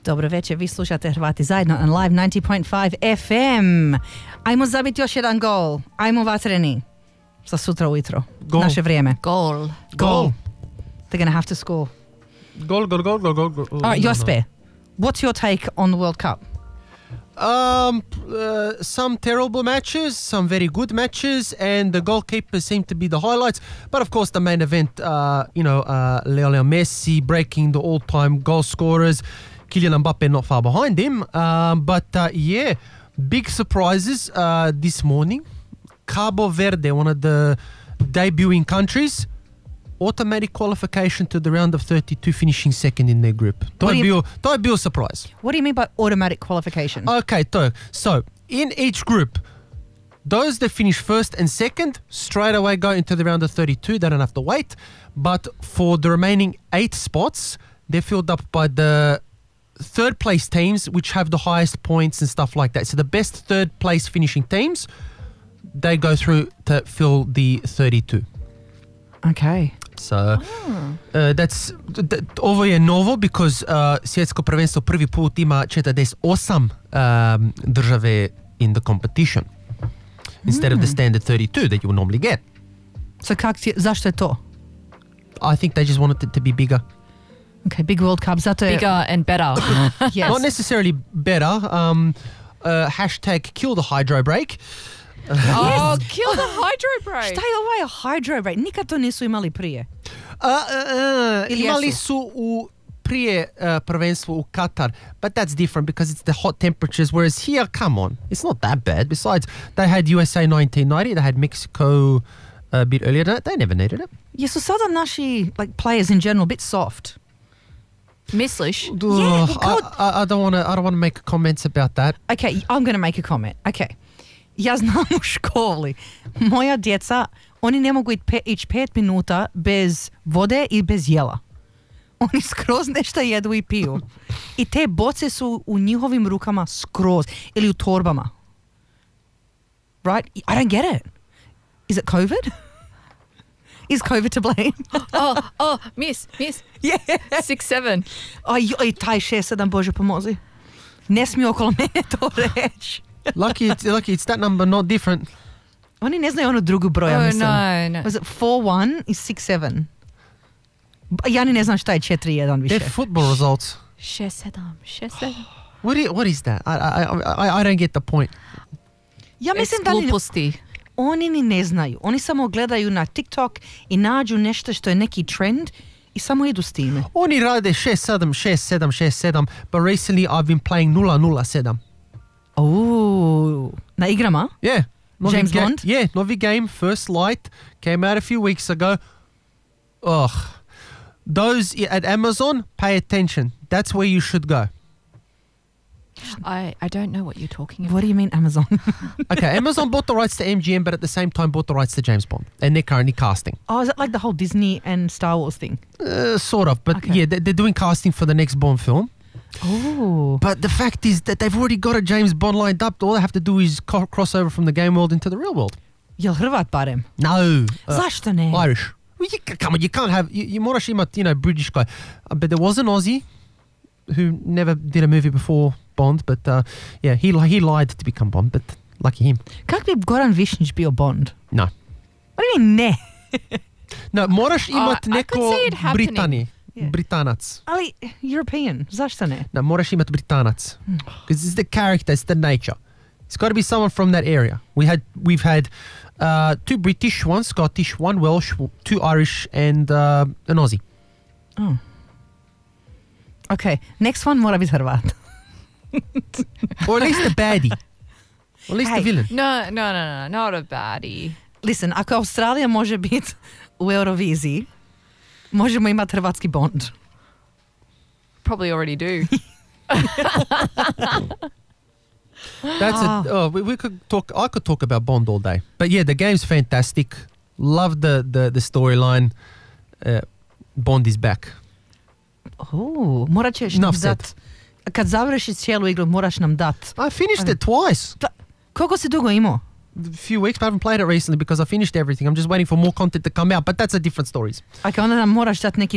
Dobro večer, vi slušate Hrvati zajedno on Live 90.5 FM. Ajmo zabiti još jedan gol. Ajmo vatreni. Za sutra ujutro. Goal. Naše vrijeme. Goal. Goal. They're gonna have to score. Goal. All right, Jospe, what's your take on the World Cup? Some terrible matches, some very good matches, and the goalkeepers seem to be the highlights. But of course, the main event, Lionel Messi breaking the all-time goal scorers, Kylian Mbappe not far behind him. Big surprises this morning. Cabo Verde, one of the debuting countries, automatic qualification to the round of 32, finishing second in their group. Don't be a surprise. What do you mean by automatic qualification? Okay, so in each group, those that finish first and second straight away go into the round of 32. They don't have to wait. But for the remaining 8 spots, they're filled up by the third place teams, which have the highest points and stuff like that. So the best third place finishing teams, they go through to fill the 32. Okay. So ovo je novo because svjetsko prvenstvo prvi put ima 48 države in the competition instead of the standard 32 that you would normally get. So zašto je to? I think they just wanted it to be bigger. Okay, big World Cup. Zato je... Bigger and better. Yes. Not necessarily better. Hashtag kill the hydro break. Kill the hydro break. Šta je ovaj hydro break? Nikad to nisu imali prije. Imali su u prije prvenstvo u Qatar, but that's different because it's the hot temperatures, whereas here, come on, it's not that bad. Besides, they had USA 1990, they had Mexico a bit earlier. They never needed it. Jesu sada naši players in general a bit soft? Misliš? I don't want to make comments about that. Okay, I'm going to make a comment. Okay. Ja znam u školi, moja djeca, oni ne mogu ići 5 minuta bez vode i bez jela. Oni skroz nešto jedu i piju. I te boce su u njihovim rukama skroz. Ili u torbama. Right? I don't get it. Is it COVID? Is COVID to blame? Miss. Yeah. 6-7. Aj, taj 6-7, Bože pomozi. Ne smiju okolo mene to reći. Lucky it's that number, not different. Oni ne znaju onu drugu broja, mislim. No. Was it 4-1 i 6-7? Ja ni ne znam šta je 4-1 više. They're football results. 6-7. What is that? I don't get the point. Ja mislim da gluposti. Oni ni ne znaju. Oni samo gledaju na TikTok i nađu nešto što je neki trend i samo idu s time. Oni rade 6-7, but recently I've been playing 0-0-7. Oh, na igrama? Yeah. James Bond? Yeah, novi game, First Light, came out a few weeks ago. Those at Amazon, pay attention. That's where you should go. I don't know what you're talking about. What do you mean Amazon? Okay, Amazon bought the rights to MGM, but at the same time bought the rights to James Bond. And they're currently casting. Oh, is it like the whole Disney and Star Wars thing? Sort of, but okay. Yeah, they're doing casting for the next Bond film. Oh. But the fact is that they've already got a James Bond lined up. All they have to do is cross over from the game world into the real world. Jel Hrvat barem? No. Zašto ne? Irish. Well, come on, you can't have... You moraš imat, British guy. But there was an Aussie who never did a movie before Bond, but he lied to become Bond, but lucky him. Kak bi Goran Višnjić bio Bond? No. What do you mean ne? No, moraš imat neko Britani. Yeah. Britanac. Ali European, zašto ne? No, moraš imat Britanac. Because it's the character, it's the nature. It's got to be someone from that area. We've had 2 British, 1 Scottish, 1 Welsh, 2 Irish, and an Aussie. Oh. Okay, next one mora biti Hrvat. Or at least the baddie. Or at least the villain. No, not a baddie. Listen, ako Australija može biti u Euroviziji, možemo imati hrvatski Bond. Probably already do. We could talk. I could talk about Bond all day. But yeah, the game's fantastic. Love the storyline. Bond is back. Morat ćeš nam dat. Kad završiš cijelu igru, moraš nam dat. I finished it twice. Koliko si dugo imao? A few weeks, but I haven't played it recently because I finished everything. I'm just waiting for more content to come out, but that's a different story. Okay, onda nam moraš dati neki